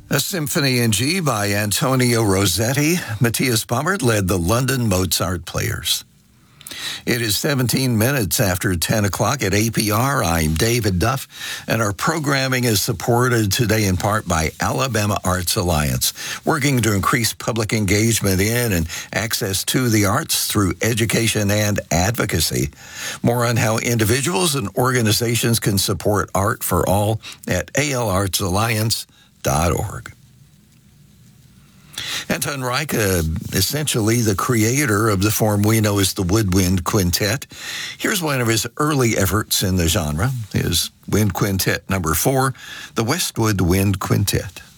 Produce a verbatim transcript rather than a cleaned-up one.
A Symphony in G by Antonio Rossetti. Matthias Baumert led the London Mozart Players. It is seventeen minutes after ten o'clock at A P R. I'm David Duff, and our programming is supported today in part by Alabama Arts Alliance, working to increase public engagement in and access to the arts through education and advocacy. More on how individuals and organizations can support art for all at a l arts alliance dot org. Anton Reich, uh, essentially the creator of the form we know as the Woodwind Quintet. Here's one of his early efforts in the genre, his Wind Quintet number four, the Westwood Wind Quintet.